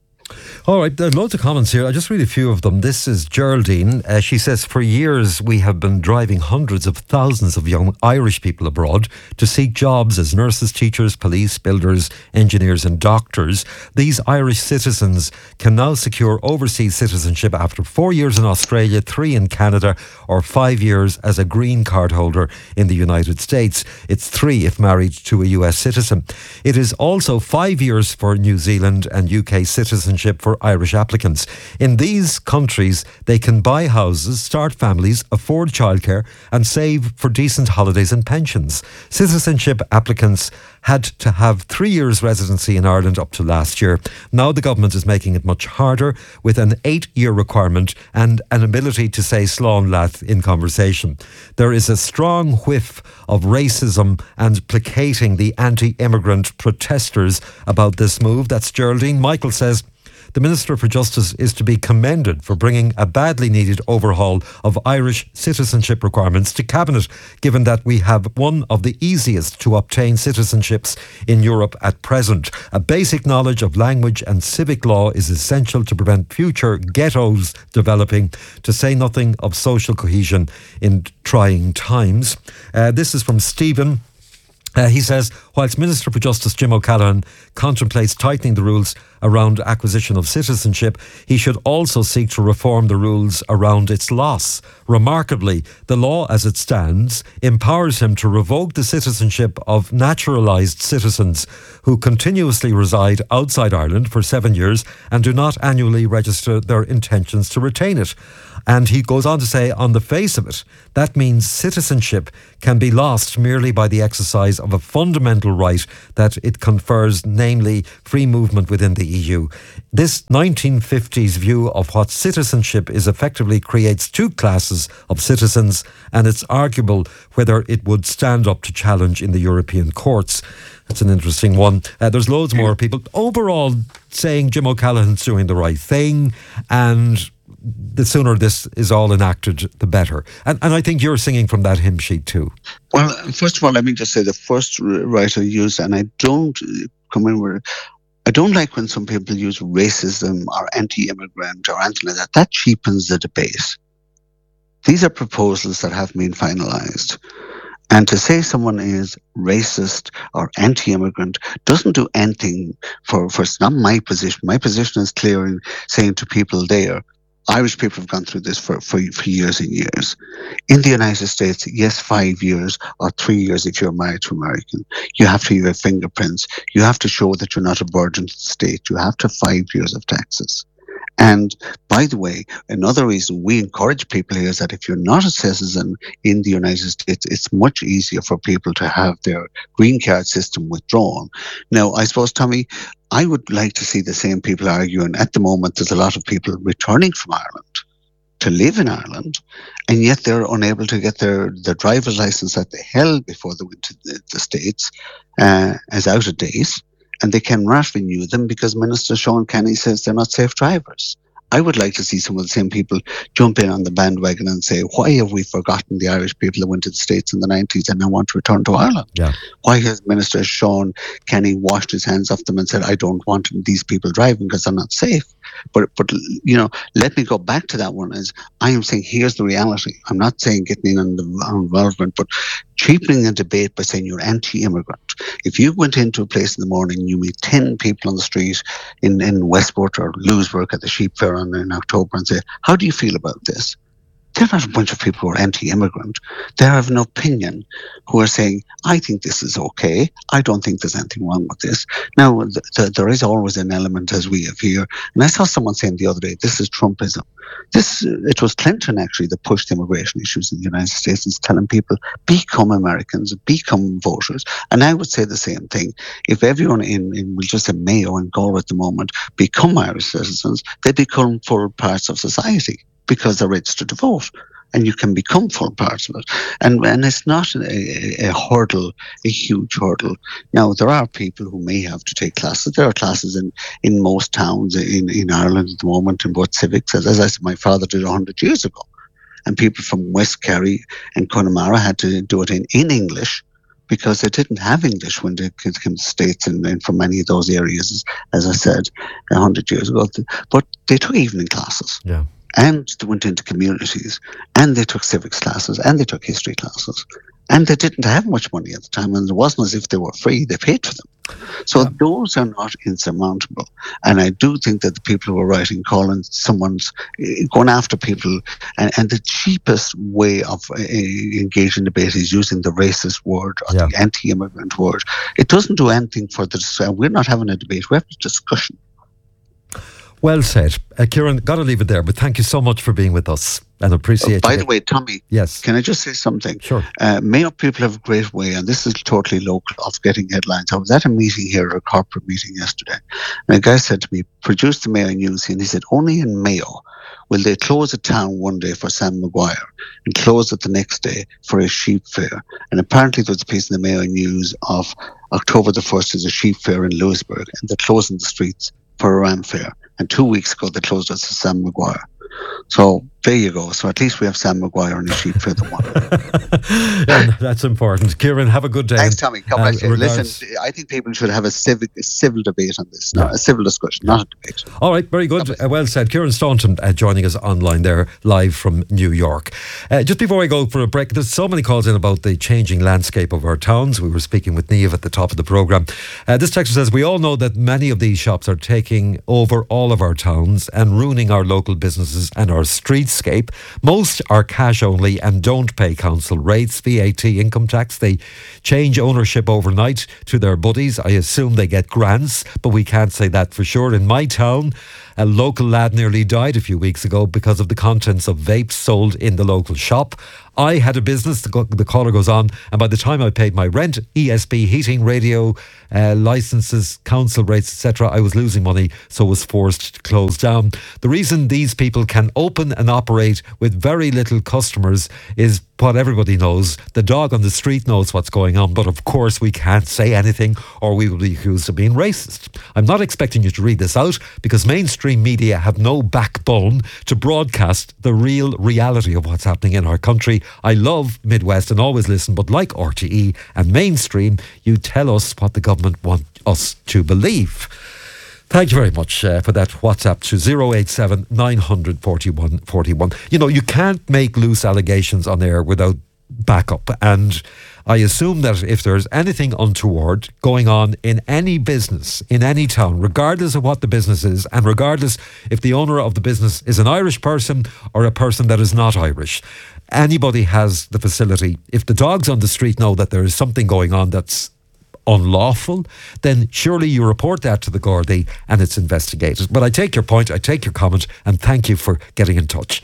S2: All right, there are loads of comments here. I'll just read a few of them. This is Geraldine. Uh, she says, for years we have been driving hundreds of thousands of young Irish people abroad to seek jobs as nurses, teachers, police, builders, engineers and doctors. These Irish citizens can now secure overseas citizenship after four years in Australia, three in Canada, or five years as a green card holder in the United States. It's three if married to a U S citizen. It is also five years for New Zealand and U K citizenship for Irish applicants. In these countries, they can buy houses, start families, afford childcare and save for decent holidays and pensions. Citizenship applicants had to have three years residency in Ireland up to last year. Now the government is making it much harder with an eight-year requirement and an ability to say slán leat in conversation. There is a strong whiff of racism and placating the anti-immigrant protesters about this move. That's Geraldine. Michael says, the Minister for Justice is to be commended for bringing a badly needed overhaul of Irish citizenship requirements to Cabinet, given that we have one of the easiest to obtain citizenships in Europe at present. A basic knowledge of language and civic law is essential to prevent future ghettos developing, to say nothing of social cohesion in trying times. Uh, this is from Stephen. Uh, he says, whilst Minister for Justice Jim O'Callaghan contemplates tightening the rules around acquisition of citizenship, he should also seek to reform the rules around its loss. Remarkably, the law as it stands empowers him to revoke the citizenship of naturalised citizens who continuously reside outside Ireland for seven years and do not annually register their intentions to retain it. And he goes on to say, on the face of it, that means citizenship can be lost merely by the exercise of a fundamental right that it confers, namely free movement within the E U. This nineteen fifties view of what citizenship is effectively creates two classes of citizens, and it's arguable whether it would stand up to challenge in the European courts. That's an interesting one. Uh, there's loads more people overall saying Jim O'Callaghan's doing the right thing, and the sooner this is all enacted, the better. And, and I think you're singing from that hymn sheet too.
S3: Well, first of all, let me just say the first writer used, and I don't come in with, I don't like when some people use racism or anti-immigrant or anything like that. That cheapens the debate. These are proposals that have been finalised. And to say someone is racist or anti-immigrant doesn't do anything for, for it's not my position. My position is clear in saying to people there, Irish people have gone through this for, for, for years and years. In the United States, yes, five years or three years if you're married to American. You have to have fingerprints. You have to show that you're not a burden to the state. You have to have five years of taxes. And by the way, another reason we encourage people here is that if you're not a citizen in the United States, it's much easier for people to have their green card system withdrawn. Now, I suppose, Tommy, I would like to see the same people arguing. At the moment, there's a lot of people returning from Ireland to live in Ireland, and yet they're unable to get their, their driver's license that they held before they went to the, the States uh, as out of date. And they cannot renew them because Minister Sean Kenny says they're not safe drivers. I would like to see some of the same people jump in on the bandwagon and say, why have we forgotten the Irish people that went to the States in the nineties and now want to return to Ireland?
S2: Yeah.
S3: Why has Minister Sean Kenny washed his hands off them and said, I don't want these people driving because they're not safe? But, but you know, let me go back to that one. As I am saying, here's the reality. I'm not saying getting in on the involvement, but cheapening the debate by saying you're anti-immigrant. If you went into a place in the morning and you meet ten people on the street in, in Westport or Louisburg at the Sheep Fair on, in October and say, how do you feel about this? They're not a bunch of people who are anti-immigrant. They have an opinion who are saying, I think this is okay. I don't think there's anything wrong with this. Now, th- th- there is always an element, as we have here. And I saw someone saying the other day, this is Trumpism. This, it was Clinton, actually, that pushed immigration issues in the United States and telling people, become Americans, become voters. And I would say the same thing. If everyone in, in we'll just say Mayo and Galway at the moment, become Irish citizens, they become full parts of society, because they're registered to vote, and you can become full parts of it. And and it's not a, a hurdle, a huge hurdle. Now, there are people who may have to take classes. There are classes in, in most towns in, in Ireland at the moment in both civics. As, as I said, my father did one hundred years ago. And people from West Kerry and Connemara had to do it in, in English because they didn't have English when they came to the States and, and from many of those areas, as, as I said, one hundred years ago. But they took evening classes.
S2: Yeah.
S3: And they went into communities, and they took civics classes, and they took history classes. And they didn't have much money at the time, and it wasn't as if they were free. They paid for them. So yeah. Those are not insurmountable. And I do think that the people who are writing, calling someone's, going after people, and, and the cheapest way of uh, engaging debate is using the racist word or yeah. the anti-immigrant word. It doesn't do anything for the, we're not having a debate, we're having a discussion.
S2: Well said. Uh, Kieran, got to leave it there, but thank you so much for being with us and appreciate it.
S3: Uh, by the way, Tommy,
S2: yes.
S3: Can I just say something?
S2: Sure.
S3: Uh, Mayo people have a great way, and this is totally local, of getting headlines. I was at a meeting here, a corporate meeting yesterday, and a guy said to me, produce the Mayo News, and he said, only in Mayo will they close a town one day for Sam Maguire and close it the next day for a sheep fair. And apparently there was a piece in the Mayo News of October the first is a sheep fair in Louisburg, and they're closing the streets for a ram fair. and two weeks ago they closed us at Sam Maguire. So there you go. So at least we have Sam Maguire and a sheep for the one.
S2: Yeah, that's important. Kieran, have a good day.
S3: Thanks, Tommy. God bless you.
S2: regards.
S3: Listen, I think people should have a civic, a civil debate on this, not a civil discussion, not a debate.
S2: All right, very good. Uh, well said. Kieran Staunton uh, joining us online there, live from New York. Uh, just before I go for a break, there's so many calls in about the changing landscape of our towns. We were speaking with Niamh at the top of the programme. Uh, this texter says, we all know that many of these shops are taking over all of our towns and ruining our local businesses and our streetscape. Most are cash only and don't pay council rates, V A T, income tax. They change ownership overnight to their buddies. I assume they get grants, but we can't say that for sure. In my town, a local lad nearly died a few weeks ago because of the contents of vapes sold in the local shop. I had a business, the, the caller goes on, and by the time I paid my rent, E S B, heating, radio, uh, licences, council rates, et cetera, I was losing money, so was forced to close down. The reason these people can open and operate with very little customers is what everybody knows. The dog on the street knows what's going on, but of course we can't say anything or we will be accused of being racist. I'm not expecting you to read this out because mainstream media have no backbone to broadcast the real reality of what's happening in our country. I love Midwest and always listen, but like R T E and mainstream, you tell us what the government want us to believe. Thank you very much uh, for that WhatsApp to zero eight seven nine hundred forty-one forty-one. You know, you can't make loose allegations on air without backup. And I assume that if there's anything untoward going on in any business, in any town, regardless of what the business is, and regardless if the owner of the business is an Irish person or a person that is not Irish, anybody has the facility. If the dogs on the street know that there is something going on that's unlawful, then surely you report that to the Gardaí and it's investigated. But I take your point, I take your comment, and thank you for getting in touch.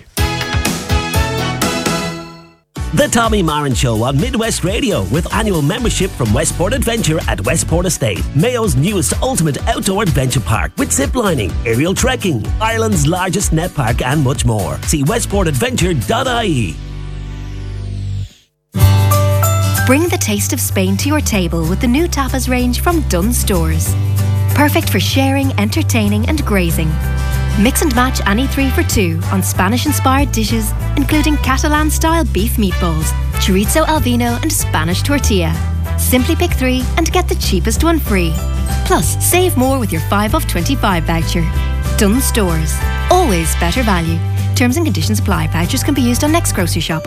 S4: The Tommy Marin Show on Midwest Radio, with annual membership from Westport Adventure at Westport Estate, Mayo's newest ultimate outdoor adventure park with ziplining, aerial trekking, Ireland's largest net park, and much more. See westport adventure dot I E.
S6: Bring the taste of Spain to your table with the new tapas range from Dunn Stores. Perfect for sharing, entertaining and grazing. Mix and match any three for two on Spanish-inspired dishes, including Catalan-style beef meatballs, chorizo al vino and Spanish tortilla. Simply pick three and get the cheapest one free. Plus, save more with your five off twenty-five voucher. Dunn Stores. Always better value. Terms and conditions apply. Vouchers can be used on next grocery shop.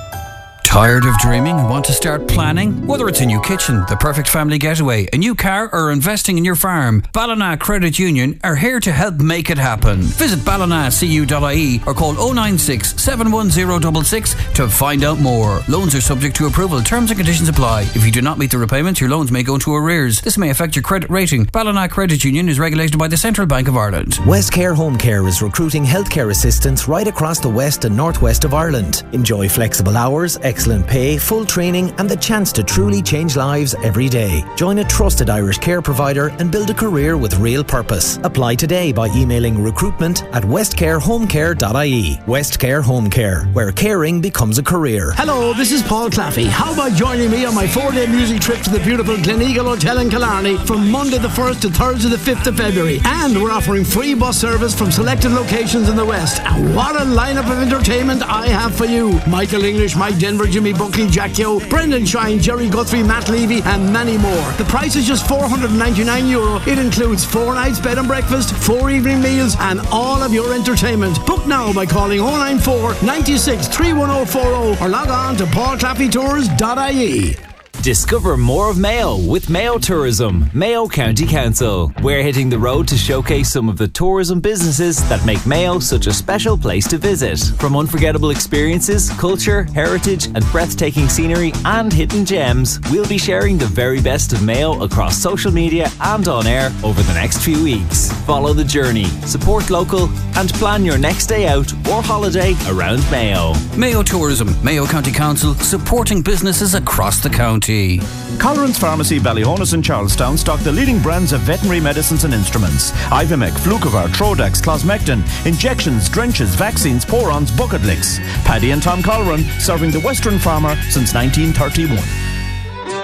S10: Tired of dreaming and want to start planning? Whether it's a new kitchen, the perfect family getaway, a new car, or investing in your farm, Ballina Credit Union are here to help make it happen. Visit ballina c u dot I E or call oh nine six, seven one zero six six to find out more. Loans are subject to approval. Terms and conditions apply. If you do not meet the repayments, your loans may go into arrears. This may affect your credit rating. Ballina Credit Union is regulated by the Central Bank of Ireland.
S23: Westcare Home Care is recruiting healthcare assistants right across the west and northwest of Ireland. Enjoy flexible hours, excellent pay, full training and the chance to truly change lives every day. Join a trusted Irish care provider and build a career with real purpose. Apply today by emailing recruitment at westcare home care dot I E. Westcare Home Care, where caring becomes a career.
S24: Hello, this is Paul Claffey. How about joining me on my four-day music trip to the beautiful Gleneagle Hotel in Killarney from Monday the first to Thursday the fifth of February. And we're offering free bus service from selected locations in the west. And what a lineup of entertainment I have for you. Michael English, Mike Denver, Jimmy Buckley, Jack Yo, Brendan Shine, Jerry Guthrie, Matt Levy and many more. The price is just four hundred ninety-nine euro. It includes four nights bed and breakfast, four evening meals and all of your entertainment. Book now by calling oh nine four, nine six, three one oh four oh or log on to paul claffey tours dot I E.
S11: Discover more of Mayo with Mayo Tourism, Mayo County Council. We're hitting the road to showcase some of the tourism businesses that make Mayo such a special place to visit. From unforgettable experiences, culture, heritage and breathtaking scenery and hidden gems, we'll be sharing the very best of Mayo across social media and on air over the next few weeks. Follow the journey, support local and plan your next day out or holiday around Mayo.
S10: Mayo Tourism, Mayo County Council, supporting businesses across the county.
S25: Colleran's Pharmacy, Ballyhonus and Charlestown stock the leading brands of veterinary medicines and instruments. Ivimec, Flucovar, Trodax, Closmectin, injections, drenches, vaccines, porons, bucket licks. Paddy and Tom Colleran, serving the Western farmer since nineteen thirty-one.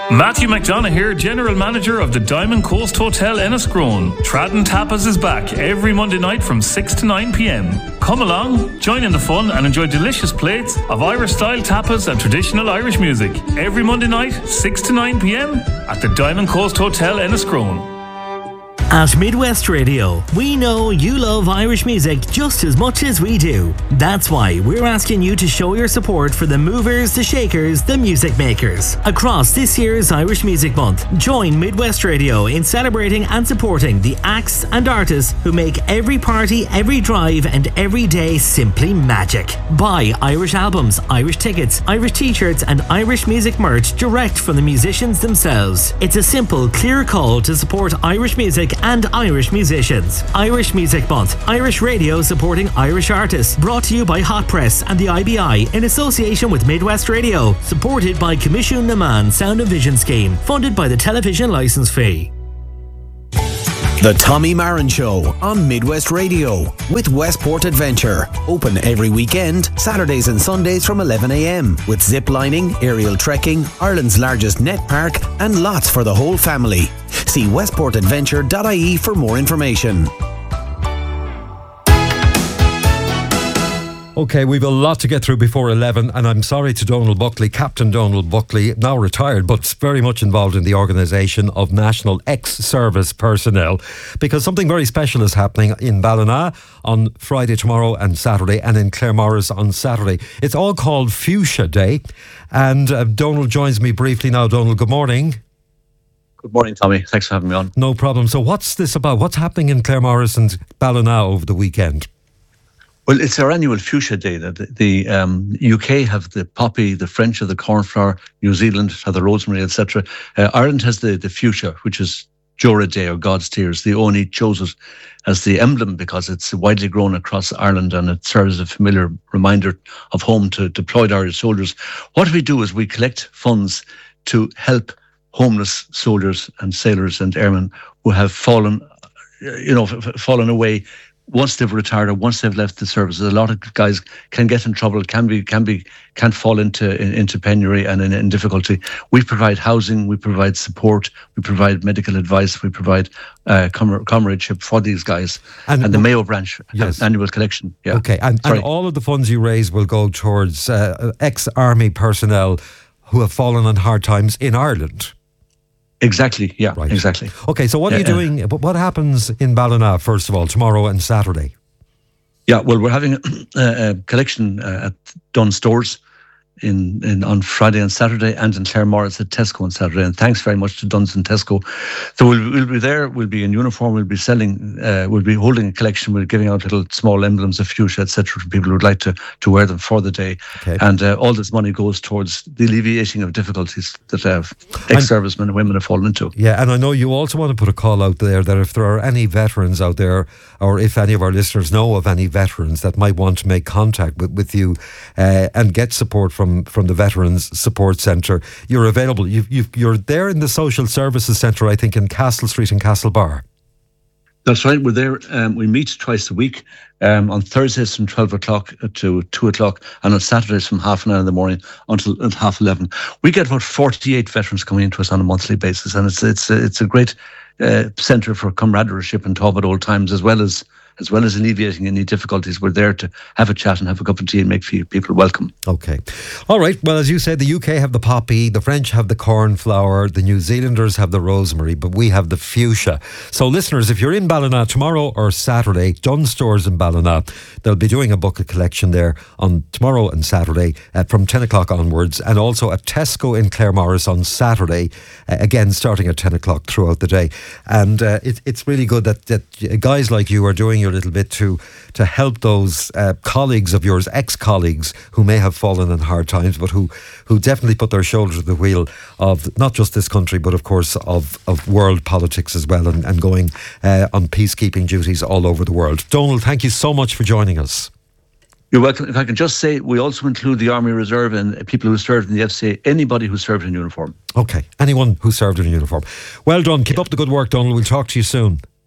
S5: Matthew McDonough here, General Manager of the Diamond Coast Hotel Enniscrone. Tradden Tapas is back every Monday night from six to nine p.m. Come along, join in the fun and enjoy delicious plates of Irish-style tapas and traditional Irish music. Every Monday night, six to nine p.m. at the Diamond Coast Hotel Enniscrone.
S4: At Midwest Radio, we know you love Irish music just as much as we do. That's why we're asking you to show your support for the movers, the shakers, the music makers. Across this year's Irish Music Month, join Midwest Radio in celebrating and supporting the acts and artists who make every party, every drive and every day simply magic. Buy Irish albums, Irish tickets, Irish t-shirts and Irish music merch direct from the musicians themselves. It's a simple, clear call to support Irish music and Irish musicians. Irish Music Month, Irish Radio supporting Irish artists. Brought to you by Hot Press and the I B I in association with Midwest Radio. Supported by Commission Naman Sound and Vision Scheme. Funded by the television licence fee.
S23: The Tommy Marin Show on Midwest Radio with Westport Adventure. Open every weekend, Saturdays and Sundays from eleven a.m. with zip lining, aerial trekking, Ireland's largest net park and lots for the whole family. See westport adventure dot I E for more information.
S2: Okay, we've a lot to get through before eleven, and I'm sorry to Donald Buckley, Captain Donald Buckley, now retired, but very much involved in the organisation of national ex-service personnel, because something very special is happening in Ballina on Friday, tomorrow and Saturday, and in Claremorris on Saturday. It's all called Fuchsia Day, and uh, Donald joins me briefly now. Donald, good morning.
S9: Good morning, Tommy. Thanks for having me on.
S2: No problem. So what's this about? What's happening in Claremorris and Ballina over the weekend?
S9: Well, it's our annual Fuchsia Day. The, the um, U K have the poppy, the French have the cornflower, New Zealand have the rosemary, et cetera. Uh, Ireland has the, the fuchsia, which is Jora Day or God's Tears. The O N E chose it as the emblem because it's widely grown across Ireland and it serves as a familiar reminder of home to deployed Irish soldiers. What we do is we collect funds to help homeless soldiers and sailors and airmen who have fallen, you know, f- fallen away once they've retired or once they've left the services. A lot of guys can get in trouble, can be, can be, can fall into in, into penury and in, in difficulty. We provide housing, we provide support, we provide medical advice, we provide uh, com- comradeship for these guys. And, and the Mayo branch
S2: yes.
S9: annual collection. Yeah.
S2: Okay, and, and all of the funds you raise will go towards uh, ex-army personnel who have fallen on hard times in Ireland.
S9: Exactly, yeah, right. exactly.
S2: Okay, so what are you uh, doing? What happens in Ballina, first of all, tomorrow and Saturday?
S9: Yeah, well, we're having a, a collection uh, at Dunn Stores in, in on Friday and Saturday, and in Claremorris at Tesco on Saturday. And thanks very much to Duns and Tesco. So we'll, we'll be there, we'll be in uniform, we'll be selling, uh, we'll be holding a collection, we're giving out little small emblems of fuchsia, et cetera, for people who would like to, to wear them for the day. Okay. And uh, all this money goes towards the alleviating of difficulties that uh, ex-servicemen and women have fallen into.
S2: Yeah, and I know you also want to put a call out there that if there are any veterans out there, or if any of our listeners know of any veterans that might want to make contact with, with you uh, and get support from from the Veterans Support Centre, you're available. You've, you've, you're there in the Social Services Centre, I think, in Castle Street in Castlebar.
S9: That's right. We're there. Um, we meet twice a week. Um, on Thursdays from twelve o'clock to two o'clock, and on Saturdays from half an hour in the morning until, until half eleven. We get about forty-eight veterans coming into us on a monthly basis, and it's it's it's a great uh, centre for camaraderie and talk about old times, as well as as well as alleviating any difficulties. We're there to have a chat and have a cup of tea and make people welcome.
S2: Okay. All right. Well, as you said, the U K have the poppy, the French have the cornflower, the New Zealanders have the rosemary, but we have the fuchsia. So listeners, if you're in Ballina tomorrow or Saturday, Dunn Stores in Ballina, they'll be doing a bucket collection there on tomorrow and Saturday uh, from ten o'clock onwards, and also at Tesco in Claremorris on Saturday, uh, again starting at ten o'clock throughout the day. And uh, it, it's really good that, that guys like you are doing your little bit to to help those uh, colleagues of yours, ex-colleagues who may have fallen in hard times, but who who definitely put their shoulder to the wheel of not just this country, but of course of, of world politics as well, and, and going uh, on peacekeeping duties all over the world. Donald, thank you so much for joining us.
S9: You're welcome. If I can just say, we also include the Army Reserve and people who served in the F C A, anybody who served in uniform.
S2: Okay, anyone who served in uniform. Well done. Keep yeah. up the good work, Donald. We'll talk to you soon.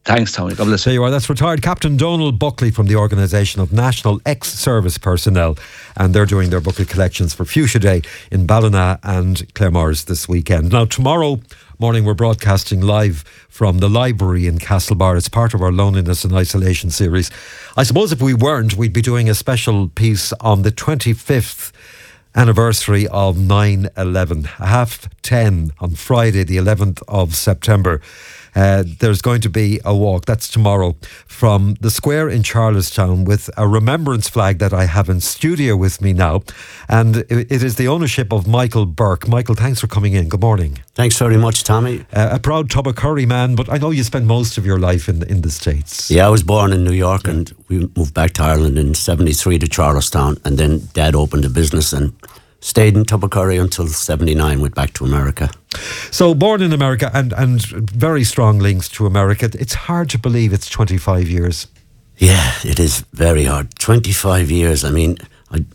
S9: Thanks, Tommy. God bless you.
S2: There you are. That's retired Captain Donald Buckley from the Organisation of National Ex-Service Personnel, and they're doing their booklet collections for Fuchsia Day in Ballina and Claremorris this weekend. Now, tomorrow morning we're broadcasting live from the library in Castlebar. It's part of our Loneliness and Isolation series. I suppose if we weren't, we'd be doing a special piece on the twenty-fifth anniversary of nine eleven, half ten on Friday the eleventh of September. Uh, there's going to be a walk, that's tomorrow, from the square in Charlestown with a remembrance flag that I have in studio with me now. And it, it is the ownership of Michael Burke. Michael, thanks for coming in. Good morning.
S12: Thanks very much, Tommy.
S2: Uh, a proud Tubbercurry man, but I know you spent most of your life in, in the States.
S12: Yeah, I was born in New York and we moved back to Ireland in seventy-three to Charlestown, and then Dad opened a business and stayed in Tubbercurry until seventy-nine, went back to America.
S2: So born in America and, and very strong links to America. It's hard to believe it's twenty-five years.
S12: Yeah, it is very hard. twenty-five years. I mean, I,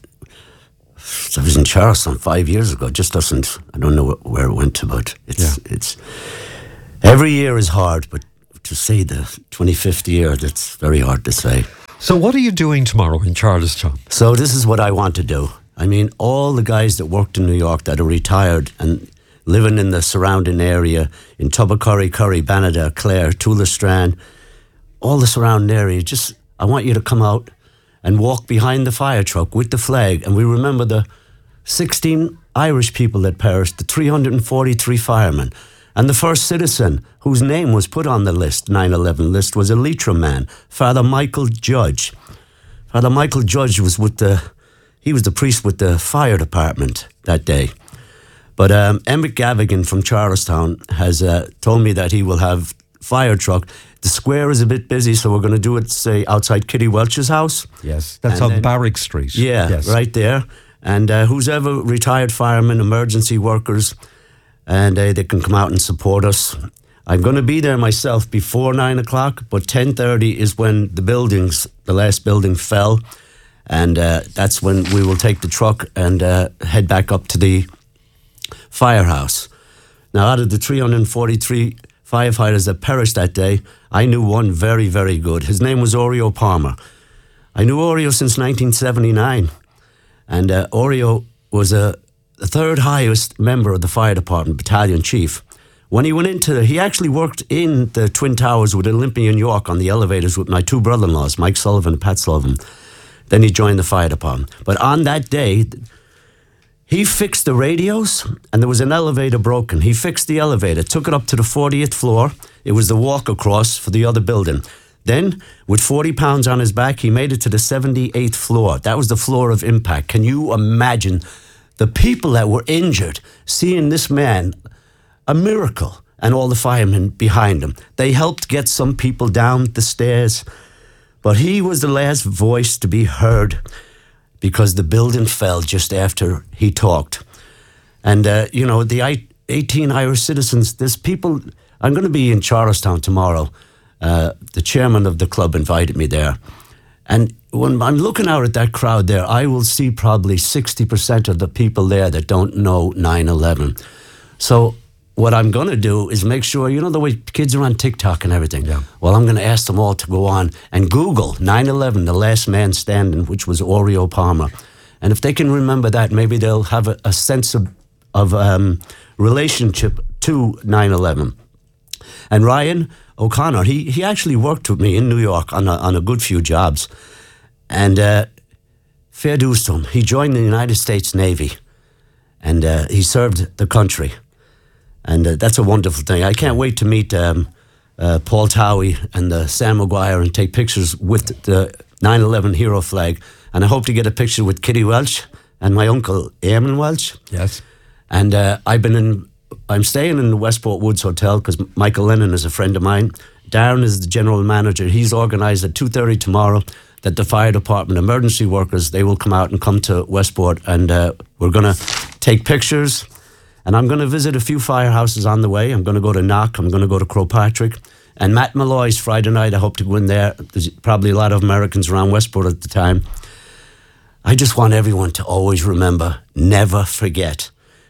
S12: I was in Charleston five years ago. It just doesn't, I don't know where it went to, but it's, yeah. it's every year is hard, but to say the twenty-fifth year, that's very hard to say.
S2: So what are you doing tomorrow in Charlestown?
S12: So this is what I want to do. I mean, all the guys that worked in New York that are retired and living in the surrounding area, in Tubbercurry, Curry, Banada, Clare, Tullastrand, all the surrounding area, just, I want you to come out and walk behind the fire truck with the flag, and we remember the sixteen Irish people that perished, the three hundred forty-three firemen, and the first citizen whose name was put on the list, nine eleven list, was a Leitrim man, Father Michael Judge. Father Michael Judge was with the He was the priest with the fire department that day. But um, Emmett Gavigan from Charlestown has uh, told me that he will have fire truck. The square is a bit busy, so we're going to do it, say, outside Kitty Welch's house.
S2: Yes, that's
S12: and
S2: on
S12: then,
S2: Barrick Street.
S12: Yeah,
S2: yes.
S12: Right there. And uh, who's ever retired firemen, emergency workers, and uh, they can come out and support us. I'm going to be there myself before nine o'clock, but ten thirty is when the buildings, the last building fell. And uh, that's when we will take the truck and uh, head back up to the firehouse. Now, out of the three hundred forty-three firefighters that perished that day, I knew one very, very good. His name was Oreo Palmer. I knew Oreo since nineteen seventy-nine. And uh, Oreo was a, the third highest member of the fire department, battalion chief. When he went into, he actually worked in the Twin Towers with Olympia, New York on the elevators with my two brother-in-laws, Mike Sullivan and Pat Sullivan. Then he joined the fire department. But on that day, he fixed the radios, and there was an elevator broken. He fixed the elevator, took it up to the fortieth floor. It was the walk across for the other building. Then, with forty pounds on his back, he made it to the seventy-eighth floor. That was the floor of impact. Can you imagine the people that were injured seeing this man? A miracle. And all the firemen behind him. They helped get some people down the stairs. But he was the last voice to be heard because the building fell just after he talked. And, uh, you know, the eighteen Irish citizens, there's people, I'm going to be in Charlestown tomorrow. Uh, the chairman of the club invited me there. And when I'm looking out at that crowd there, I will see probably sixty percent of the people there that don't know nine eleven. So what I'm going to do is make sure, you know the way kids are on TikTok and everything? Yeah. Well, I'm going to ask them all to go on and Google nine eleven, the last man standing, which was Oreo Palmer. And if they can remember that, maybe they'll have a, a sense of, of um, relationship to nine eleven. And Ryan O'Connor, he, he actually worked with me in New York on a, on a good few jobs. And uh, fair dues to him. He joined the United States Navy and uh, he served the country. And uh, that's a wonderful thing. I can't wait to meet um, uh, Paul Towie and uh, Sam Maguire and take pictures with the nine eleven hero flag. And I hope to get a picture with Kitty Welch and my uncle Eamon Welch.
S2: Yes.
S12: And uh, I've been in, I'm staying in the Westport Woods Hotel because Michael Lennon is a friend of mine. Darren is the general manager. He's organised at two thirty tomorrow that the fire department emergency workers, they will come out and come to Westport, and uh, we're going to take pictures. And I'm going to visit a few firehouses on the way. I'm going to go to Knock. I'm going to go to Crowpatrick. And Matt Malloy's Friday night. I hope to go in there. There's probably a lot of Americans around Westport at the time. I just want everyone to always remember, never forget.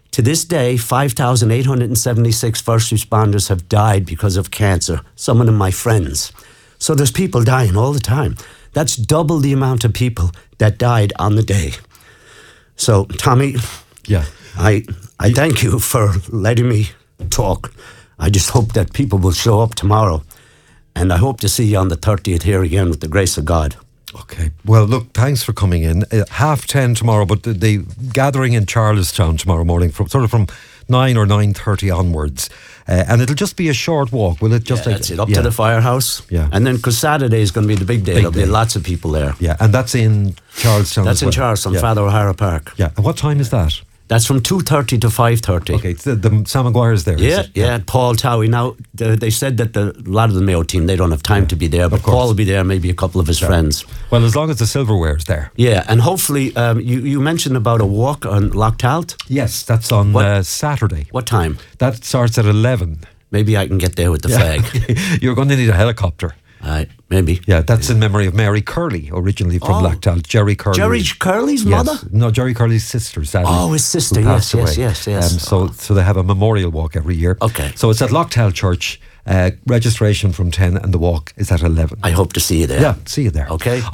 S12: To this day, five thousand eight hundred seventy-six first responders have died because of cancer, some of them my friends. So there's people dying all the time. That's double the amount of people that died on the day. So, Tommy,
S2: yeah,
S12: I I thank you for letting me talk. I just hope that people will show up tomorrow. And I hope to see you on the thirtieth here again with the grace of God.
S2: Okay. Well, look, thanks for coming in. Uh, half ten tomorrow, but the, the gathering in Charlestown tomorrow morning, from sort of from nine or nine thirty onwards, uh, and it'll just be a short walk. Will it just?
S12: Yeah,
S2: like,
S12: that's it. Up
S2: yeah.
S12: to the firehouse.
S2: Yeah.
S12: And then because Saturday is going to be the big day,
S2: Big
S12: there'll
S2: day.
S12: be lots of people there.
S2: Yeah, and that's in Charlestown.
S12: That's
S2: as
S12: in
S2: well.
S12: Charlestown,
S2: Yeah.
S12: Father O'Hara Park.
S2: Yeah. And what time is that?
S12: That's from two thirty to five thirty.
S2: Okay, it's the, the Sam Maguire's there. is
S12: Yeah,
S2: it?
S12: yeah, Paul Towie. Now, the, they said that the, a lot of the Mayo team, they don't have time to be there, but
S2: course.
S12: Paul will be there, maybe a couple of his
S2: Yeah.
S12: friends.
S2: Well, as long as the silverware's there.
S12: Yeah, and hopefully, um, you, you mentioned about a walk on Loch Talt.
S2: Yes, that's on uh, Saturday.
S12: What time?
S2: That starts at eleven.
S12: Maybe I can get there with the
S2: Yeah.
S12: flag.
S2: You're going to need a helicopter.
S12: Uh, maybe.
S2: Yeah, that's in memory of Mary Curley, originally from
S12: Oh.
S2: Loch Talt. Jerry Curley.
S12: Jerry Curley's
S2: Yes.
S12: mother?
S2: No, Jerry Curley's sister, sadly.
S12: Oh, his sister,
S2: who
S12: yes,
S2: passed
S12: yes,
S2: away.
S12: yes, yes.
S2: Um, so, so they have a memorial walk every year.
S12: Okay.
S2: So it's at Loch Talt Church. Uh, registration from ten and the walk is at eleven.
S12: I hope to see you there.
S2: Yeah, see you there.
S12: Okay.